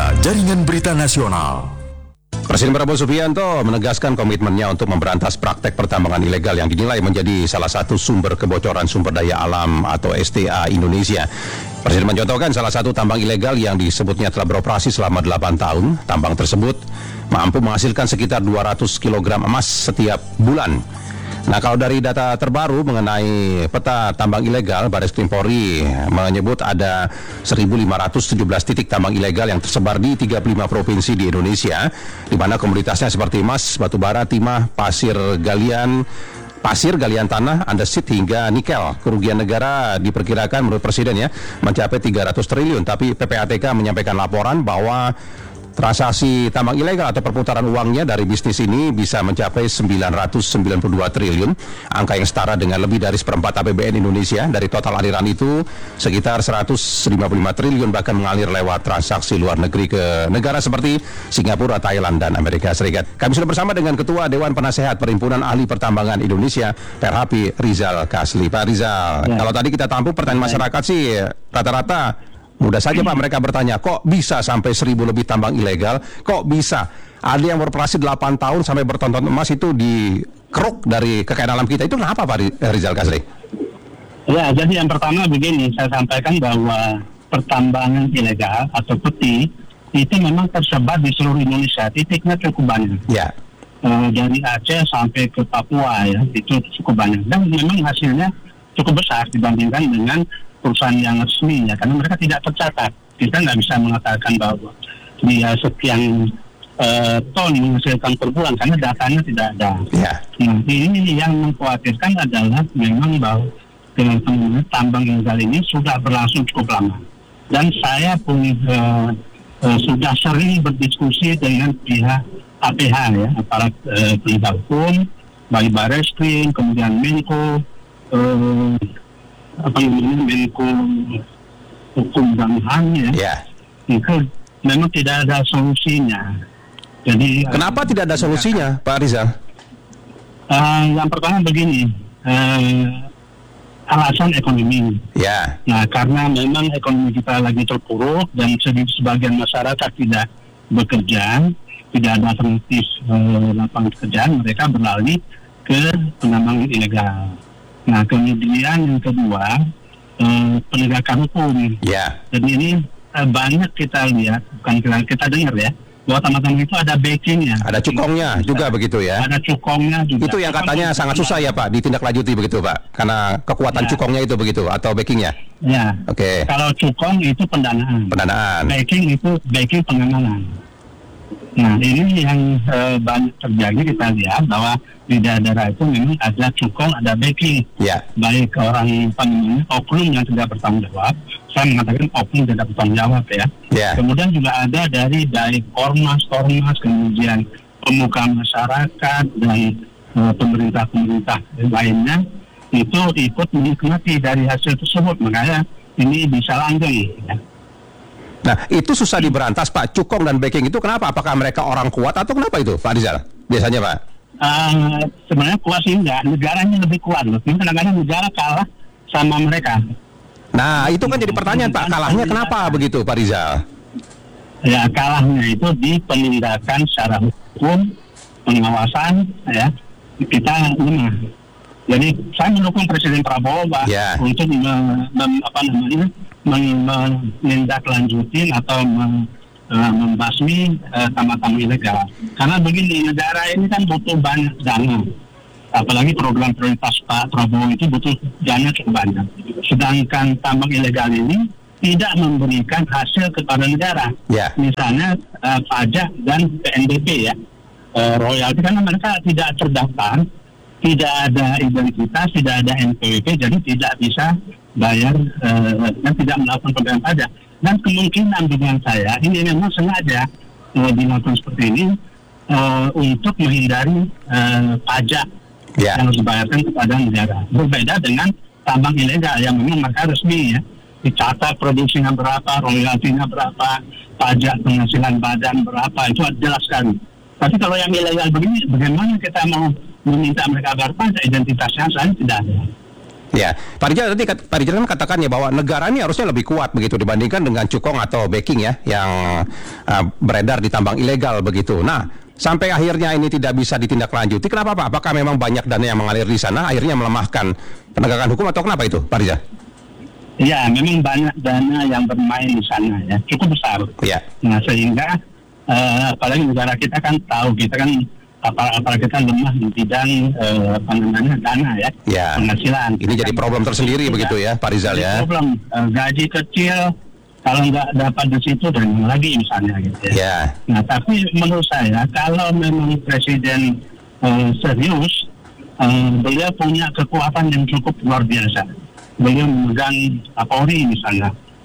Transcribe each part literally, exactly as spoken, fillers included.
Inilah Jaringan Berita Nasional. Presiden Prabowo Subianto menegaskan komitmennya untuk memberantas praktek pertambangan ilegal yang dinilai menjadi salah satu sumber kebocoran sumber daya alam atau S T A Indonesia. Presiden mencontohkan salah satu tambang ilegal yang disebutnya telah beroperasi selama delapan tahun. Tambang tersebut mampu menghasilkan sekitar dua ratus kilogram emas setiap bulan. Nah, kalau dari data terbaru mengenai peta tambang ilegal, Baris Krim Polri menyebut ada seribu lima ratus tujuh belas titik tambang ilegal yang tersebar di tiga puluh lima provinsi di Indonesia, di mana komoditasnya seperti emas, batu bara, timah, pasir galian, pasir, galian tanah, andesit hingga nikel. Kerugian negara diperkirakan menurut Presiden ya mencapai tiga ratus triliun, tapi P P A T K menyampaikan laporan bahwa transaksi tambang ilegal atau perputaran uangnya dari bisnis ini bisa mencapai sembilan ratus sembilan puluh dua triliun, angka yang setara dengan lebih dari seperempat A P B N Indonesia. Dari total aliran itu, sekitar seratus lima puluh lima triliun bahkan mengalir lewat transaksi luar negeri ke negara seperti Singapura, Thailand, dan Amerika Serikat. Kami sudah bersama dengan Ketua Dewan Penasehat Perhimpunan Ahli Pertambangan Indonesia, P R H P, Rizal Kasli. Pak Rizal, ya. Kalau tadi kita tampung pertanyaan masyarakat sih rata-rata mudah saja Pak, mereka bertanya, kok bisa sampai seribu lebih tambang ilegal? Kok bisa? Ada yang beroperasi delapan tahun sampai bertonton emas itu dikeruk dari kekayaan alam kita. Itu kenapa Pak Rizal Kasli? Ya, jadi yang pertama begini, saya sampaikan bahwa pertambangan ilegal atau peti itu memang tersebar di seluruh Indonesia. Titiknya cukup banyak. Ya. E, dari Aceh sampai ke Papua ya, itu cukup banyak. Dan memang hasilnya cukup besar dibandingkan dengan perusahaan yang resmi ya, karena mereka tidak tercatat. Kita nggak bisa mengatakan bahwa dia sekian uh, ton menghasilkan per bulan karena datanya tidak ada. Yeah. Nah, ini yang mengkhawatirkan adalah memang bahwa dengan tambang ilegal ini sudah berlangsung cukup lama. Dan saya pun uh, uh, sudah sering berdiskusi dengan pihak A P H ya, aparat uh, penegak hukum, baik Baris Krim, kemudian Menko, uh, apa namanya Menko Hukum dan H A M ya, yeah. Itu memang tidak ada solusinya. Jadi kenapa uh, tidak ada solusinya, ya, Pak Rizal? Uh, yang pertama begini, uh, alasan ekonomi. Ya. Nah, karena memang ekonomi kita lagi terpuruk dan sebagian masyarakat tidak bekerja, tidak ada alternatif uh, lapangan pekerjaan, mereka berlari ke penambangan ilegal. Nah, kemudian yang kedua, eh, penegakan hukum. Ya. Dan ini eh, banyak kita lihat, bukan kita, kita dengar ya, bahwa tambang itu ada backingnya. Ada cukongnya bisa, juga begitu ya? Ada cukongnya juga. Itu yang katanya sangat susah ya Pak, ditindaklanjuti begitu Pak? Karena kekuatan ya. Cukongnya itu begitu, atau backingnya? Ya. Oke. Okay. Kalau cukong itu pendanaan. Pendanaan. Backing itu backing pengamanan. Nah, ini yang eh, banyak terjadi, kita lihat bahwa di daerah itu memang ada cukong, ada backing. Ya. Baik orang namanya oknum yang tidak bertanggung jawab, saya mengatakan oknum tidak bertanggung jawab ya. Ya. Kemudian juga ada dari baik ormas-ormas, kemudian pemuka masyarakat dan uh, pemerintah-pemerintah lainnya itu ikut menikmati dari hasil tersebut, makanya ini bisa langgeng. Ya. Nah, itu susah diberantas Pak, cukong dan backing itu kenapa? Apakah mereka orang kuat atau kenapa itu Pak Rizal? Biasanya Pak? Uh, sebenarnya kuat sih enggak, negaranya lebih kuat loh. Kadang-kadang negara kalah sama mereka. Nah, itu kan jadi pertanyaan Pak, kalahnya kenapa begitu Pak Rizal? Ya, kalahnya itu di penindakan secara hukum, pengawasan, ya, kita lemah. Jadi saya mendukung Presiden Prabowo Pak, yeah. untuk me, me, apa namanya menindaklanjuti atau me, uh, membasmi uh, tambang-tambang ilegal. Karena begini, negara ini kan butuh banyak dana. Apalagi program prioritas Pak Prabowo itu butuh dana cukup banyak. Sedangkan tambang ilegal ini tidak memberikan hasil kepada negara. Yeah. Misalnya uh, pajak dan P N B P ya, uh, royalti, karena mereka tidak terdaftar, tidak ada identitas, tidak ada N P W P, jadi tidak bisa bayar uh, dan tidak melakukan pembayaran pajak. Dan kemungkinan dengan saya ini memang sengaja uh, dilakukan seperti ini uh, untuk menghindari uh, pajak yeah. yang harus dibayarkan kepada negara. Berbeda dengan tambang ilegal yang memang mereka resmi ya, dicatat produksinya berapa, royaltinya berapa, pajak penghasilan badan berapa, itu jelas sekali. Tapi kalau yang ilegal begini, bagaimana kita mau meminta mereka bayar pajak, identitasnya saya tidak ada. Ya, Pak Rijal tadi Pak Rijal kan katakan ya bahwa negara ini harusnya lebih kuat begitu dibandingkan dengan cukong atau backing ya yang uh, beredar di tambang ilegal begitu. Nah, sampai akhirnya ini tidak bisa ditindaklanjuti. Kenapa Pak? Apakah memang banyak dana yang mengalir di sana akhirnya melemahkan penegakan hukum atau kenapa itu, Pak Rijal? Ya, memang banyak dana yang bermain di sana ya, cukup besar. Ya. Nah, sehingga uh, apalagi negara kita kan tahu kita kan apalagi kita lemah di bidang uh, apa namanya dana ya, ya. penghasilan. Ini jadi problem tersendiri ya, begitu ya, Pak Rizal ya. Problem uh, gaji kecil kalau nggak dapat di situ dan lagi misalnya gitu ya. ya. Nah, tapi menurut saya kalau memang presiden uh, serius, uh, beliau punya kekuatan yang cukup luar biasa. Beliau memegang Kapolri misalnya,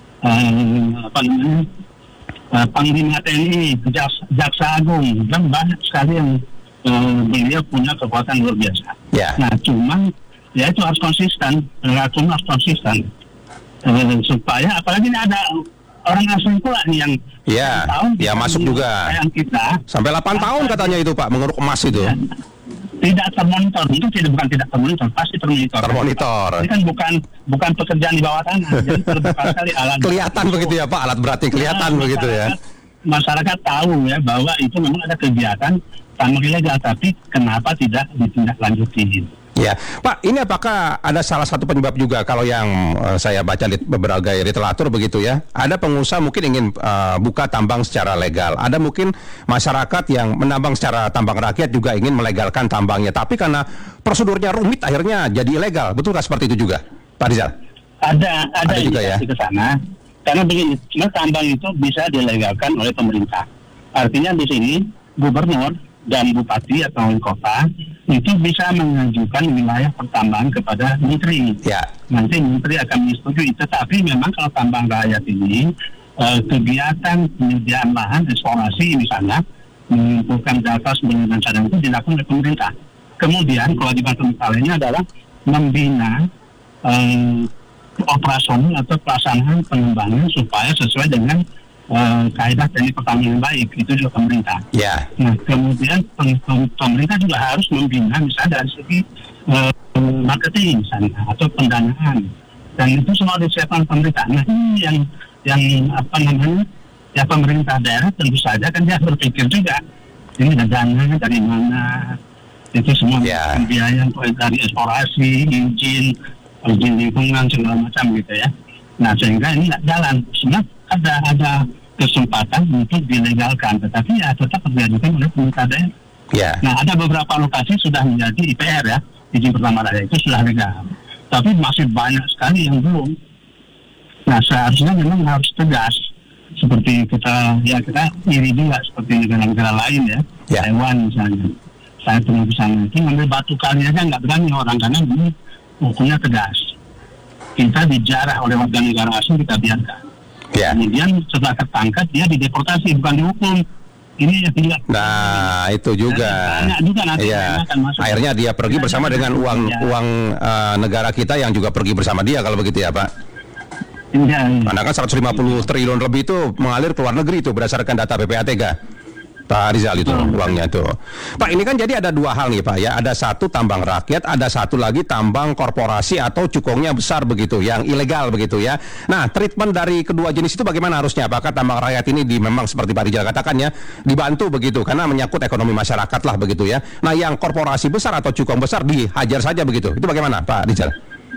uh, apa namanya, uh, Panglima T N I, Jaksa, Jaksa Agung, dan banyak sekali yang uh, beliau punya kekuatan luar biasa. Yeah. Nah, cuman ya itu harus konsisten, relatif harus konsisten, uh, supaya apalagi ini ada orang asing pula nih yang ya, tahun ya masuk juga. Kita sampai delapan tahun katanya itu Pak mengeruk emas itu. Ya. Tidak termonitor, itu tidak bukan tidak termonitor, pasti termonitor. Termonitor. Ini kan bukan bukan pekerjaan di bawah tanah, jadi terbuka sekali alat. Kelihatan begitu ya Pak, alat beratnya kelihatan nah, begitu ya. Masyarakat tahu ya bahwa itu memang ada kegiatan tambang ilegal, tapi kenapa tidak ditindaklanjuti? Ya, Pak, ini apakah ada salah satu penyebab juga kalau yang uh, saya baca di beberapa literatur begitu ya, ada pengusaha mungkin ingin uh, buka tambang secara legal, ada mungkin masyarakat yang menambang secara tambang rakyat juga ingin melegalkan tambangnya, tapi karena prosedurnya rumit akhirnya jadi ilegal, betul nggak seperti itu juga, Pak Rizal? Ada, ada, ada juga ya. Ke sana, karena begini, tambang itu bisa dilegalkan oleh pemerintah. Artinya di sini gubernur dan bupati atau wali kota itu bisa mengajukan wilayah pertambangan kepada menteri. Ya. Nanti menteri akan menyetujui. Tetapi memang kalau tambang rakyat ini eh, kegiatan penyediaan lahan, eksplorasi misalnya, mengumpulkan data sumber dan cadangan itu dilakukan oleh pemerintah. Kemudian kewajiban pemerintah lainnya adalah membina eh, operasional atau pelaksanaan pengembangan supaya sesuai dengan Uh, kaedah teknik pertambangan yang baik, itu juga pemerintah. Ya. Nah, kemudian pemerintah juga harus membina misalnya dari segi uh, marketing misalnya atau pendanaan, dan itu semua disiapkan pemerintah. Nah, ini yang yang apa namanya ya pemerintah daerah tentu saja kan dia berpikir juga ini ada dana dari mana, itu semua ya. biaya dari eksplorasi, izin, izin lingkungan segala macam gitu ya. Nah, sehingga ini nggak jalan. Sebenarnya ada ada kesempatan untuk dilegalkan, tetapi ya tetap diajukan oleh pemerintah daerah. Yeah. Nah, ada beberapa lokasi sudah menjadi I P R ya, izin pertama daerah itu sudah legal, tapi masih banyak sekali yang belum. Nah, seharusnya memang harus tegas, seperti kita ya kita iri juga seperti negara-negara lain ya, yeah. Taiwan misalnya. Saya pernah ke sana itu ngambil batu kali aja nggak berani orang, karena ini hukumnya tegas. Kita dijarah oleh warga negara asing, kita biarkan. Ya. Kemudian setelah tertangkap dia dideportasi, bukan dihukum. Ini ya tidak. Nah, itu juga. Banyak juga nanti ya. Akhirnya dia pergi bersama dengan uang ya. uang uh, negara kita yang juga pergi bersama dia kalau begitu ya, Pak. Ya, ya. Karena kan seratus lima puluh triliun lebih itu mengalir ke luar negeri itu berdasarkan data P P A T K. Pak Rizal itu hmm. uangnya tuh. Pak, ini kan jadi ada dua hal nih Pak ya. Ada satu tambang rakyat, ada satu lagi tambang korporasi atau cukongnya besar begitu, yang ilegal begitu ya. Nah, treatment dari kedua jenis itu bagaimana harusnya? Apakah tambang rakyat ini di, memang seperti Pak Rizal katakan ya, dibantu begitu karena menyangkut ekonomi masyarakat lah begitu ya. Nah, yang korporasi besar atau cukong besar dihajar saja begitu. Itu bagaimana Pak Rizal?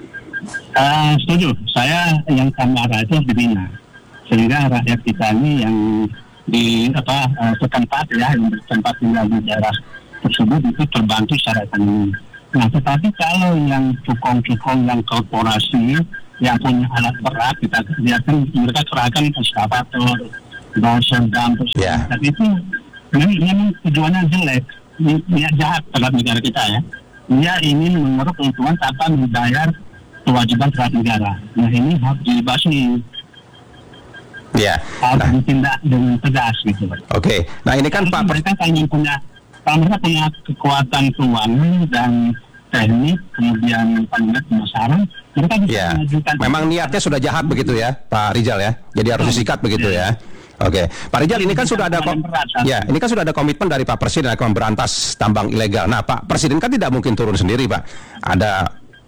Uh, setuju. Saya yang tambang rakyat itu dibina. Sehingga rakyat kita ini yang di apa uh, setempat ya, yang bertempat tinggal di daerah tersebut itu terbantu secara ekonomi. Nah, tetapi kalau yang cukong-cukong, yang korporasi, yang punya alat berat, kita lihatkan mereka kerahkan ekskavator, dozer, dumper, yeah. dan itu memang tujuannya jelek, niat jahat terhadap negara kita ya. Dia ingin mengeruk keuntungan tanpa membayar kewajiban terhadap negara. Nah, ini harus dibasmi. Ya, harus nah. ditindak dengan tegas gitu. Oke, okay. Nah ini kan Pak, mereka kan yang punya, kalau mereka punya kekuatan keuangan dan teknik, kemudian paling pemasaran, mereka bisa ya. mengajukan. Memang niatnya sudah jahat begitu ya, Pak Rizal ya. Jadi harus disikat begitu ya. Oke, okay. Pak Rizal, ini kan sudah ada kom- ya, ini kan sudah ada komitmen dari Pak Presiden akan memberantas tambang ilegal. Nah, Pak Presiden kan tidak mungkin turun sendiri, Pak. Ada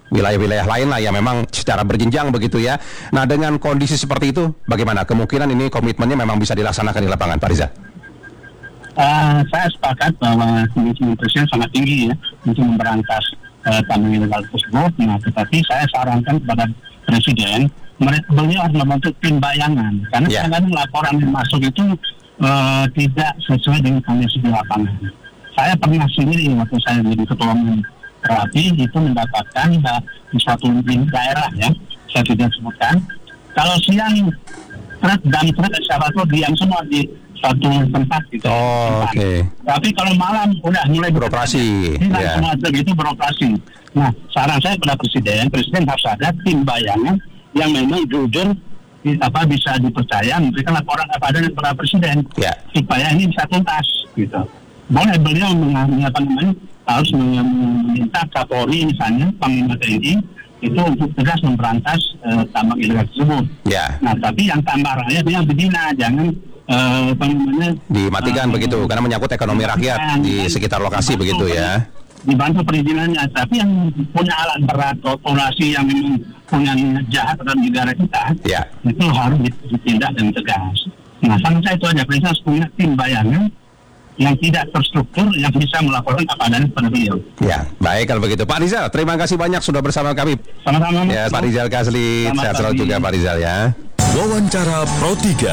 wilayah-wilayah lain lah yang memang secara berjenjang begitu ya. Nah, dengan kondisi seperti itu, bagaimana kemungkinan ini komitmennya memang bisa dilaksanakan di lapangan, Pak Rizal? Uh, saya sepakat bahwa komitmen Presiden sangat tinggi ya untuk memberantas uh, tambang ilegal tersebut. Nah, tetapi saya sarankan kepada Presiden, mereka beliau harus membentuk tim bayangan karena yeah. kadang-kadang laporan yang masuk itu uh, tidak sesuai dengan kondisi di lapangan. Saya pernah sendiri waktu saya jadi ketua umum terapi itu mendapatkan uh, di suatu daerah ya, saya tidak sebutkan. Kalau siang truk dan truk ekskavator diam semua di satu tempat gitu. Oh, oke. Okay. Tapi kalau malam udah mulai beroperasi. Tidak yeah. semua truk itu beroperasi. Nah, saran saya kepada Presiden, Presiden harus ada tim bayangan yang memang jujur, apa bisa dipercaya, memberikan laporan apa adanya kepada Presiden, yeah. supaya ini bisa tuntas, gitu. Boleh beliau apa namanya harus meminta Kapolri misalnya, Panglima T N I itu untuk tegas memberantas uh, tambang ilegal tersebut. Yeah. Nah, tapi yang tambah rakyat yang berbina, jangan uh, apa namanya dimatikan uh, begitu, karena menyangkut ekonomi rakyat di sekitar lokasi begitu ya. Dibantu perizinannya, tapi yang punya alat berat, korporasi yang memang punya jahat terhadap negara kita, yeah. itu harus ditindak dan tegas. Nah, saran saya itu aja, Presiden harus punya tim bayangan yang tidak terstruktur, yang bisa melaporkan apa adanya kepada beliau. Ya, baik kalau begitu. Pak Rizal, terima kasih banyak sudah bersama kami. Sama-sama. Ya, Pak Rizal Kasli, sehat selalu juga Pak Rizal ya. Wawancara Pro tiga.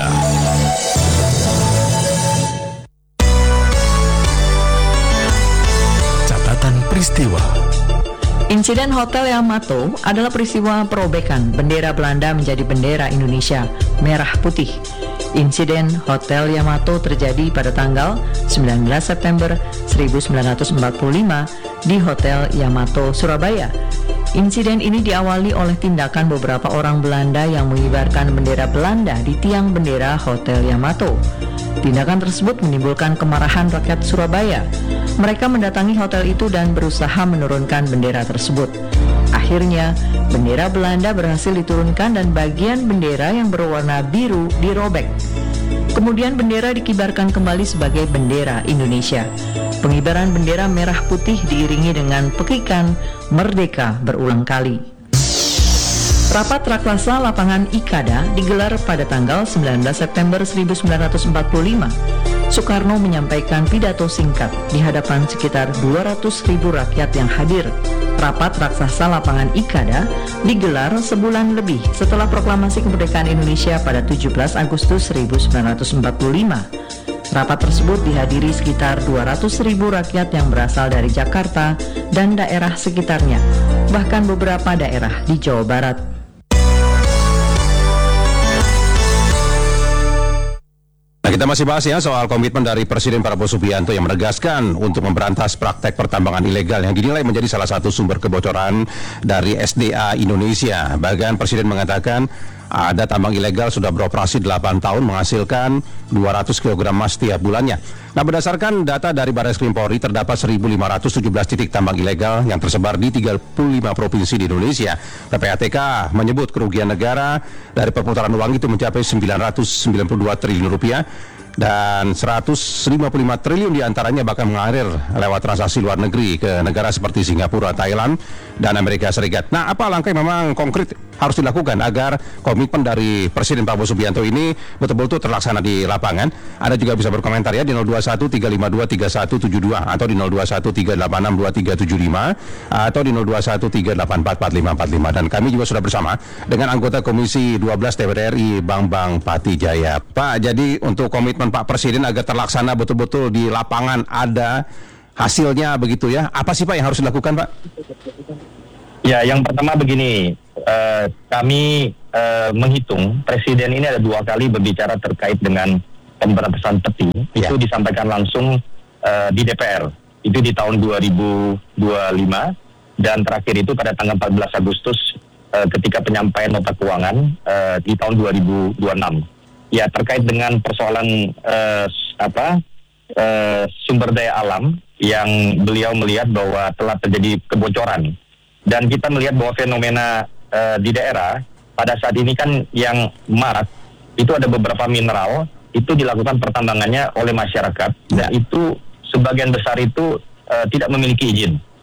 Catatan peristiwa. Insiden Hotel Yamato adalah peristiwa perobekan bendera Belanda menjadi bendera Indonesia, merah putih. Insiden Hotel Yamato terjadi pada tanggal sembilan belas September seribu sembilan ratus empat puluh lima di Hotel Yamato, Surabaya. Insiden ini diawali oleh tindakan beberapa orang Belanda yang mengibarkan bendera Belanda di tiang bendera Hotel Yamato. Tindakan tersebut menimbulkan kemarahan rakyat Surabaya. Mereka mendatangi hotel itu dan berusaha menurunkan bendera tersebut. Akhirnya, bendera Belanda berhasil diturunkan dan bagian bendera yang berwarna biru dirobek. Kemudian bendera dikibarkan kembali sebagai bendera Indonesia. Pengibaran bendera merah putih diiringi dengan pekikan Merdeka berulang kali. Rapat raklasa lapangan Ikada digelar pada tanggal sembilan belas September seribu sembilan ratus empat puluh lima. Soekarno menyampaikan pidato singkat di hadapan sekitar dua ratus ribu rakyat yang hadir. Rapat raksasa lapangan Ikada digelar sebulan lebih setelah proklamasi kemerdekaan Indonesia pada tujuh belas Agustus seribu sembilan ratus empat puluh lima. Rapat tersebut dihadiri sekitar dua ratus ribu rakyat yang berasal dari Jakarta dan daerah sekitarnya, bahkan beberapa daerah di Jawa Barat. Nah, kita masih bahas ya soal komitmen dari Presiden Prabowo Subianto yang menegaskan untuk memberantas praktek pertambangan ilegal yang dinilai menjadi salah satu sumber kebocoran dari S D A Indonesia. Bahkan Presiden mengatakan ada tambang ilegal sudah beroperasi delapan tahun menghasilkan dua ratus kilogram emas setiap bulannya. Nah, berdasarkan data dari Barreskrim Polri terdapat seribu lima ratus tujuh belas titik tambang ilegal yang tersebar di tiga puluh lima provinsi di Indonesia. P P A T K menyebut kerugian negara dari perputaran uang itu mencapai sembilan ratus sembilan puluh dua triliun rupiah dan seratus lima puluh lima triliun diantaranya bahkan mengalir lewat transaksi luar negeri ke negara seperti Singapura, Thailand, dan Amerika Serikat. Nah, apa langkah yang memang konkret harus dilakukan agar komitmen dari Presiden Prabowo Subianto ini betul-betul terlaksana di lapangan? Anda juga bisa berkomentar ya di nol dua satu tiga lima dua tiga satu tujuh dua atau di nol dua satu tiga delapan enam dua tiga tujuh lima atau di nol dua satu tiga delapan empat empat lima empat lima. Dan kami juga sudah bersama dengan anggota Komisi dua belas D P R R I Bambang Patijaya. Pak, jadi untuk komitmen Pak Presiden agar terlaksana betul-betul di lapangan ada hasilnya begitu ya, apa sih Pak yang harus dilakukan Pak? Ya, yang pertama begini, uh, kami uh, menghitung Presiden ini ada dua kali berbicara terkait dengan pemberantasan peti, ya. Itu disampaikan langsung uh, di D P R, itu di tahun dua ribu dua puluh lima, dan terakhir itu pada tanggal empat belas Agustus uh, ketika penyampaian nota keuangan uh, di tahun dua ribu dua puluh enam. Ya, terkait dengan persoalan uh, apa uh, sumber daya alam yang beliau melihat bahwa telah terjadi kebocoran. Dan kita melihat bahwa fenomena uh, di daerah pada saat ini kan yang marak itu ada beberapa mineral itu dilakukan pertambangannya oleh masyarakat dan itu sebagian besar itu uh, tidak memiliki izin.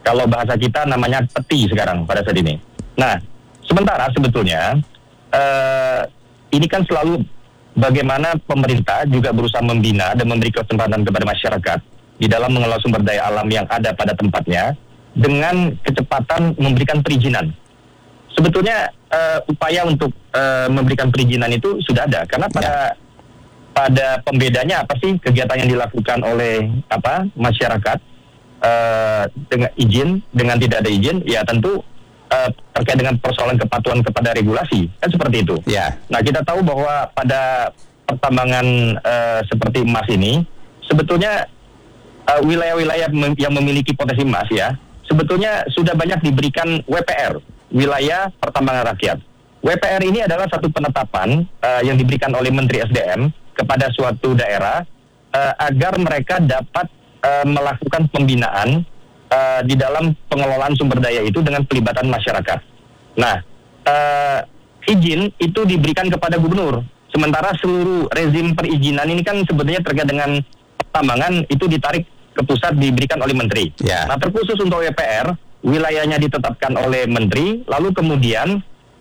Kalau bahasa kita namanya peti sekarang pada saat ini. Nah, sementara sebetulnya uh, ini kan selalu bagaimana pemerintah juga berusaha membina dan memberi kesempatan kepada masyarakat di dalam mengelola sumber daya alam yang ada pada tempatnya dengan kecepatan memberikan perizinan. Sebetulnya uh, upaya untuk uh, memberikan perizinan itu sudah ada, karena pada ya. pada pembedanya apa sih kegiatan yang dilakukan oleh apa masyarakat uh, dengan izin, dengan tidak ada izin, ya tentu uh, terkait dengan persoalan kepatuhan kepada regulasi, kan seperti itu. Ya. Nah, kita tahu bahwa pada pertambangan uh, seperti emas ini, sebetulnya uh, wilayah-wilayah mem- yang memiliki potensi emas ya, sebetulnya sudah banyak diberikan W P R, wilayah pertambangan rakyat. W P R ini adalah satu penetapan uh, yang diberikan oleh Menteri S D M kepada suatu daerah uh, agar mereka dapat uh, melakukan pembinaan uh, di dalam pengelolaan sumber daya itu dengan pelibatan masyarakat. Nah, uh, izin itu diberikan kepada gubernur. Sementara seluruh rezim perizinan ini kan sebetulnya terkait dengan pertambangan itu ditarik ke pusat, diberikan oleh menteri. Yeah. Nah, terkhusus untuk W P R, wilayahnya ditetapkan oleh menteri, lalu kemudian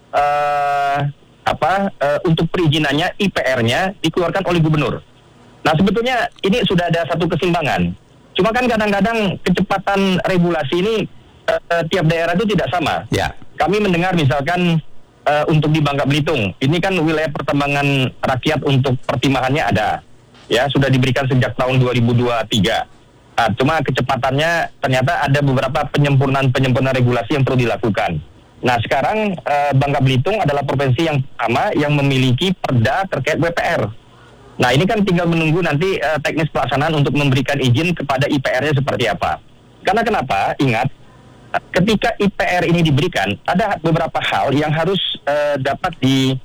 uh, apa uh, untuk perizinannya I P R-nya dikeluarkan oleh gubernur. Nah, sebetulnya ini sudah ada satu keseimbangan. Cuma kan kadang-kadang kecepatan regulasi ini uh, tiap daerah itu tidak sama. Ya. Kami mendengar misalkan uh, untuk di Bangka Belitung, ini kan wilayah pertambangan rakyat untuk pertimbangannya ada. Ya, sudah diberikan sejak tahun dua ribu dua puluh tiga. Nah, cuma kecepatannya ternyata ada beberapa penyempurnaan-penyempurnaan regulasi yang perlu dilakukan. Nah, sekarang eh, Bangka Belitung adalah provinsi yang pertama yang memiliki perda terkait W P R. Nah, ini kan tinggal menunggu nanti eh, teknis pelaksanaan untuk memberikan izin kepada I P R-nya seperti apa. Karena kenapa? Ingat, ketika I P R ini diberikan, ada beberapa hal yang harus eh, dapat di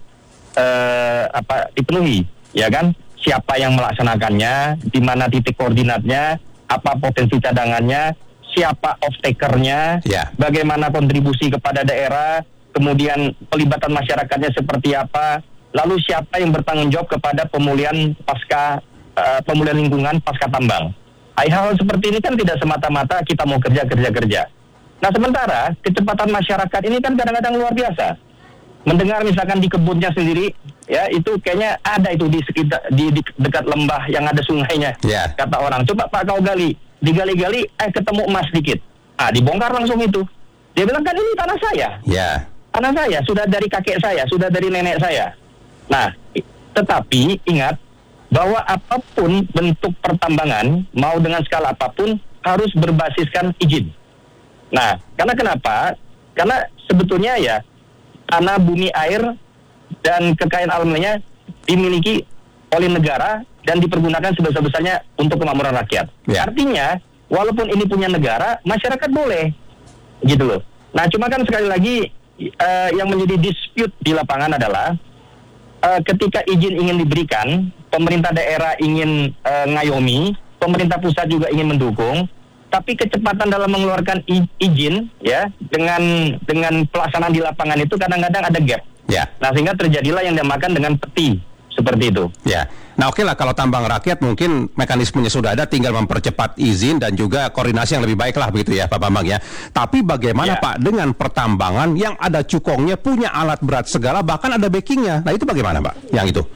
eh, apa dipenuhi, ya kan? Siapa yang melaksanakannya, di mana titik koordinatnya, apa potensi cadangannya, siapa off-takernya, yeah. bagaimana kontribusi kepada daerah, kemudian pelibatan masyarakatnya seperti apa, lalu siapa yang bertanggung jawab kepada pemulihan pasca uh, pemulihan lingkungan pasca tambang. Hal-hal seperti ini kan tidak semata-mata kita mau kerja-kerja-kerja. Nah, sementara kecepatan masyarakat ini kan kadang-kadang luar biasa. Mendengar misalkan di kebunnya sendiri, ya itu kayaknya ada itu di sekitar di, di dekat lembah yang ada sungainya. Yeah. Kata orang, coba Pak kau gali, digali-gali, eh ketemu emas sedikit. Ah, dibongkar langsung itu. Dia bilang kan ini tanah saya. Ya. Tanah saya sudah dari kakek saya, sudah dari nenek saya. Nah, tetapi ingat bahwa apapun bentuk pertambangan, mau dengan skala apapun, harus berbasiskan izin. Nah, karena kenapa? Karena sebetulnya ya tanah, bumi, air, dan kekayaan alamnya dimiliki oleh negara dan dipergunakan sebesar-besarnya untuk kemakmuran rakyat. Ya. Artinya, walaupun ini punya negara, masyarakat boleh. Gitu loh. Nah, cuma kan sekali lagi, uh, yang menjadi dispute di lapangan adalah, uh, ketika izin ingin diberikan, pemerintah daerah ingin uh, ngayomi, pemerintah pusat juga ingin mendukung, tapi kecepatan dalam mengeluarkan izin ya dengan dengan pelaksanaan di lapangan itu kadang-kadang ada gap. Ya. Nah, sehingga terjadilah yang dinamakan dengan peti seperti itu. Ya. Nah, oke lah kalau tambang rakyat mungkin mekanismenya sudah ada, tinggal mempercepat izin dan juga koordinasi yang lebih baik lah begitu ya Pak Bambang ya. Tapi bagaimana ya. Pak dengan pertambangan yang ada cukongnya, punya alat berat segala, bahkan ada backingnya. Nah, itu bagaimana Pak yang itu?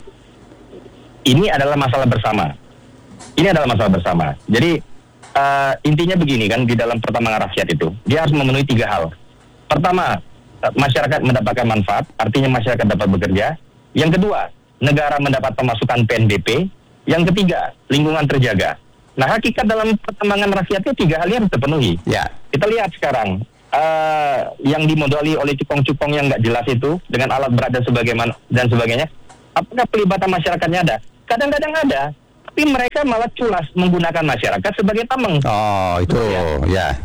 Ini adalah masalah bersama. Ini adalah masalah bersama. Jadi Uh, intinya begini kan, di dalam pertambangan rakyat itu dia harus memenuhi tiga hal. Pertama, masyarakat mendapatkan manfaat, artinya masyarakat dapat bekerja. Yang kedua, negara mendapat pemasukan P N B P. Yang ketiga, lingkungan terjaga. Nah, hakikat dalam pertambangan rakyatnya tiga hal yang harus terpenuhi. Ya. Kita lihat sekarang uh, yang dimodali oleh cukong-cukong yang nggak jelas itu dengan alat berat dan sebagaimana dan sebagainya. Apakah pelibatan masyarakatnya ada? Kadang-kadang ada. Tapi mereka malah culas menggunakan masyarakat sebagai tameng. Oh, itu ya.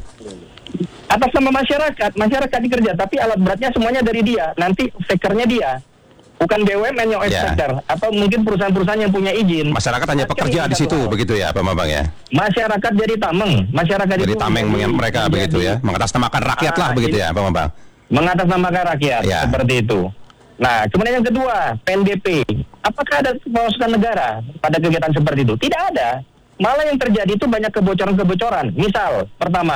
Atas nama masyarakat, masyarakat dikerja, tapi alat beratnya semuanya dari dia. Nanti fakernya dia. Bukan B U M N yang Ya. faker, atau mungkin perusahaan-perusahaan yang punya izin. Masyarakat hanya pekerja di situ begitu ya Pak Bambang ya. Masyarakat jadi tameng. Masyarakat Jadi itu tameng menjadi- mereka menjadi- begitu ya, mengatasnamakan rakyat lah Ah, begitu ini- ya Pak Bambang. Mengatasnamakan rakyat, Ya. seperti itu. Nah, kemudian yang kedua, P N B P. Apakah ada pemasukan negara pada kegiatan seperti itu? Tidak ada. Malah yang terjadi itu banyak kebocoran-kebocoran. Misal, pertama,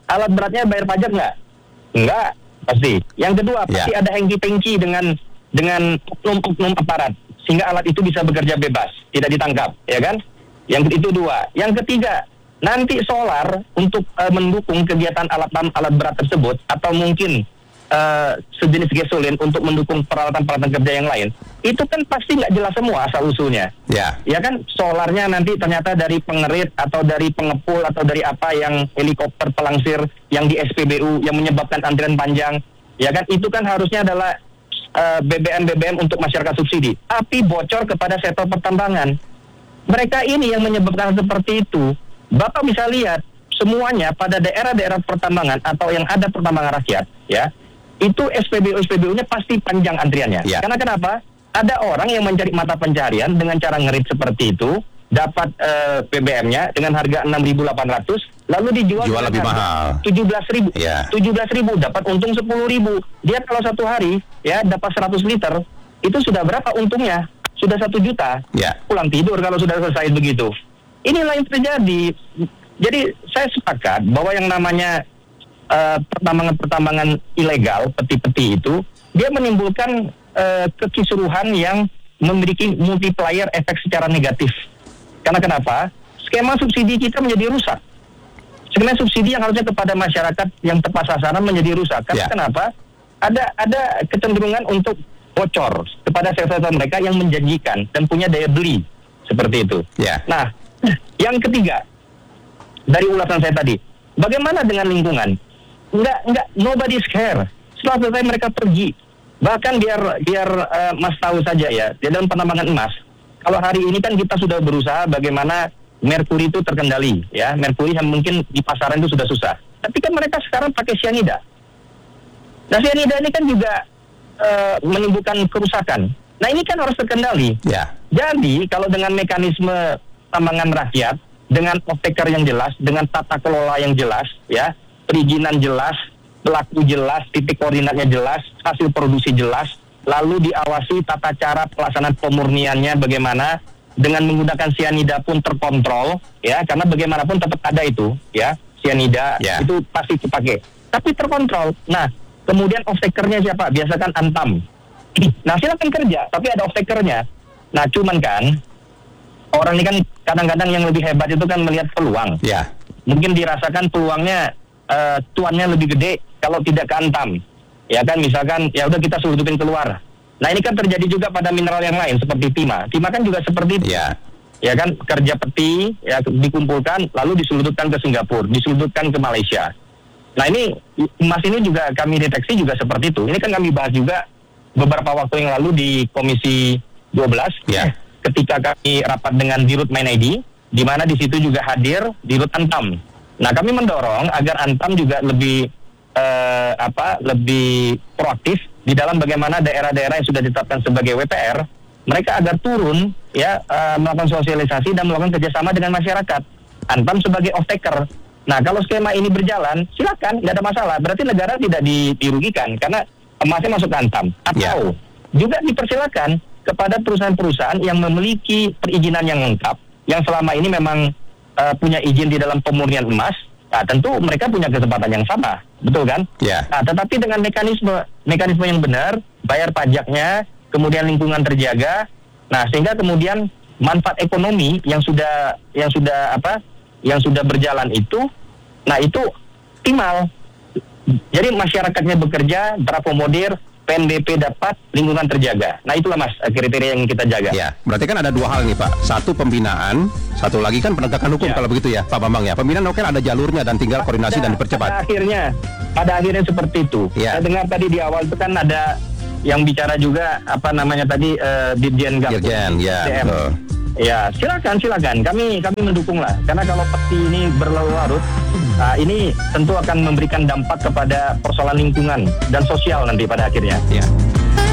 alat beratnya bayar pajak nggak? Nggak, pasti. Yang kedua, Ya. pasti ada hengki-pengki dengan dengan oknum-oknum aparat sehingga alat itu bisa bekerja bebas, tidak ditangkap, ya kan? Yang itu dua. Yang ketiga, nanti solar untuk uh, mendukung kegiatan alat alat berat tersebut atau mungkin uh, sejenis gasolin untuk mendukung peralatan-peralatan kerja yang lain, itu kan pasti nggak jelas semua asal usulnya. Ya. Ya kan, solarnya nanti ternyata dari pengerit atau dari pengepul atau dari apa yang helikopter pelangsir yang di S P B U yang menyebabkan antrian panjang. Ya kan, itu kan harusnya adalah uh, B B M B B M untuk masyarakat subsidi, tapi bocor kepada sektor pertambangan. Mereka ini yang menyebabkan seperti itu. Bapak bisa lihat semuanya pada daerah-daerah pertambangan atau yang ada pertambangan rakyat, ya, itu S P B U S P B U-nya pasti panjang antriannya. Ya. Karena kenapa? Ada orang yang mencari mata pencarian dengan cara ngerit seperti itu, dapat uh, B B M-nya dengan harga enam ribu delapan ratus, lalu dijual Jual lebih mahal. tujuh belas ribu. Ya. tujuh belas ribu dapat untung sepuluh ribu. Dia kalau satu hari ya dapat seratus liter, itu sudah berapa untungnya? Sudah satu juta. Ya. Pulang tidur kalau sudah selesai begitu. Inilah yang terjadi. Jadi saya sepakat bahwa yang namanya uh, pertambangan-pertambangan ilegal, peti-peti itu, dia menimbulkan uh, kekisruhan yang memiliki multiplier efek secara negatif. Karena kenapa? Skema subsidi kita menjadi rusak. Skema subsidi yang harusnya kepada masyarakat yang tepat sasaran menjadi rusak. Karena Ya. kenapa? Ada ada kecenderungan untuk bocor kepada sektor mereka yang menjanjikan dan punya daya beli seperti itu. Ya. Nah, yang ketiga dari ulasan saya tadi, bagaimana dengan lingkungan? Enggak, enggak, nobody's care. Setelah selesai mereka pergi. Bahkan biar biar uh, Mas tahu saja ya, di dalam penambangan emas, kalau hari ini kan kita sudah berusaha bagaimana merkuri itu terkendali, ya, merkuri yang mungkin di pasaran itu sudah susah. Tapi kan mereka sekarang pakai cyanida. Nah, cyanida ini kan juga Uh, menimbulkan kerusakan. Nah, ini kan harus terkendali. Ya. Jadi kalau dengan mekanisme tambangan rakyat, dengan off-taker yang jelas, dengan tata kelola yang jelas, ya, perizinan jelas, pelaku jelas, titik koordinatnya jelas, hasil produksi jelas, lalu diawasi tata cara pelaksanaan pemurniannya bagaimana, dengan menggunakan cyanida pun terkontrol, ya, karena bagaimanapun tetap ada itu, ya, cyanida Ya. itu pasti dipakai, tapi terkontrol. Nah, kemudian off-takernya siapa? Biasakan Antam. Nah, silakan kerja, tapi ada off-takernya. Nah, cuman kan, orang ini kan kadang-kadang yang lebih hebat itu kan melihat peluang. Ya. Mungkin dirasakan peluangnya, uh, tuannya lebih gede kalau tidak ke Antam. Ya kan, misalkan, ya udah kita seludupin keluar. Nah, ini kan terjadi juga pada mineral yang lain, seperti timah. Timah kan juga seperti itu. Ya. Ya kan, kerja peti, ya dikumpulkan, lalu diseludupkan ke Singapura, diseludupkan ke Malaysia. Nah, ini emas ini juga kami deteksi juga seperti itu. Ini kan kami bahas juga beberapa waktu yang lalu di Komisi dua belas, Ya. ketika kami rapat dengan Dirut Main I D, di mana di situ juga hadir Dirut Antam. Nah, kami mendorong agar Antam juga lebih eh, apa, lebih proaktif di dalam bagaimana daerah-daerah yang sudah ditetapkan sebagai W P R, mereka agar turun, ya, eh, melakukan sosialisasi dan melakukan kerjasama dengan masyarakat. Antam sebagai off-taker. Nah, kalau skema ini berjalan, silakan, nggak ada masalah. Berarti negara tidak di- dirugikan karena emasnya masuk ke Antam. Atau juga dipersilakan kepada perusahaan-perusahaan yang memiliki perizinan yang lengkap, yang selama ini memang uh, punya izin di dalam pemurnian emas. Nah, tentu mereka punya kesempatan yang sama, betul kan? Ya. Nah, tetapi dengan mekanisme mekanisme yang benar, bayar pajaknya, kemudian lingkungan terjaga. Nah, sehingga kemudian manfaat ekonomi yang sudah yang sudah apa? yang sudah berjalan itu, nah itu optimal. Jadi masyarakatnya bekerja, terakomodir, P N B P dapat, lingkungan terjaga. Nah, itulah Mas kriteria yang kita jaga. Ya, berarti kan ada dua hal nih Pak. Satu pembinaan, satu lagi kan penegakan hukum Ya. kalau begitu ya Pak Bambang ya. Pembinaan kan ada jalurnya dan tinggal koordinasi Pada- dan dipercepat. Pada akhirnya, pada akhirnya seperti itu. Ya. Saya dengar tadi di awal itu kan ada yang bicara juga apa namanya tadi eh, Dirjen Gapus. Dirjen, ya, D M. betul. Ya, silakan, silakan. Kami kami mendukung lah. Karena kalau peti ini berlarut-larut, nah, ini tentu akan memberikan dampak kepada persoalan lingkungan dan sosial nanti pada akhirnya. Ya.